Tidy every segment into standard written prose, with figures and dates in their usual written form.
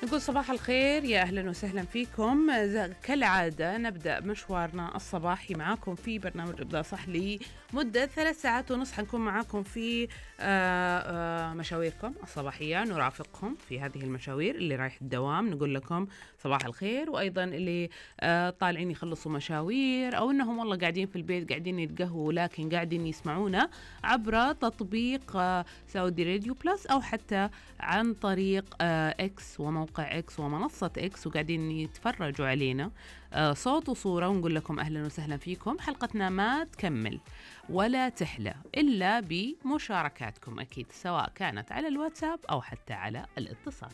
نقول صباح الخير، يا أهلا وسهلا فيكم. كالعادة نبدأ مشوارنا الصباحي معاكم في برنامج ابدأ صح لمدة 3 ساعات ونص. حنكون معاكم في مشاويركم الصباحية، نرافقكم في هذه المشاوير. اللي رايح الدوام نقول لكم صباح الخير، وأيضا اللي طالعين يخلصوا مشاوير أو أنهم والله قاعدين في البيت قاعدين يتقهوا لكن قاعدين يسمعونا عبر تطبيق سعودي راديو بلس أو حتى عن طريق إكس وموقع إكس ومنصة إكس وقاعدين يتفرجوا علينا صوت وصورة، ونقول لكم أهلا وسهلا فيكم. حلقتنا ما تكمل ولا تحلى إلا بمشاركاتكم أكيد، سواء كانت على الواتساب أو حتى على الاتصال.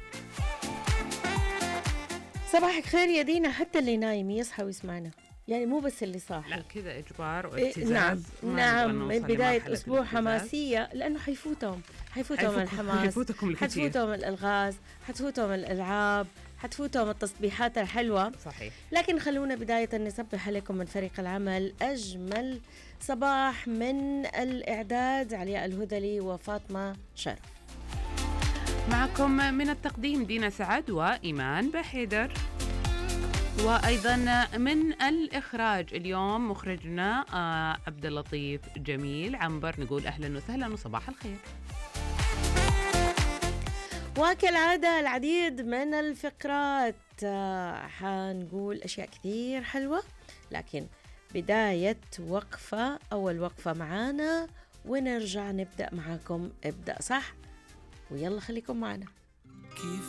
صباحك خير يا دينا، حتى اللي نايم يصحى ويسمعنا، يعني مو بس اللي صاحي. لا كذا إجبار وابتزاز. نعم بداية أسبوع حماسية، لأنه حيفوتهم الحماس، حتفوتهم الألغاز، حتفوتهم الألعاب، حتفوتهم التصبيحات الحلوة. صحيح. لكن خلونا بداية نصبح عليكم من فريق العمل. أجمل صباح من الإعداد علياء الهذلي وفاطمة شرف. معكم من التقديم دينا سعد وإيمان بحيدر، وأيضا من الإخراج اليوم مخرجنا عبد اللطيف جميل عنبر. نقول أهلا وسهلا وصباح الخير. وكالعادة العديد من الفقرات، حنقول أشياء كثير حلوة، لكن بداية وقفة، أول وقفة معانا ونرجع نبدأ معاكم ابدأ صح، ويلا خليكم معنا.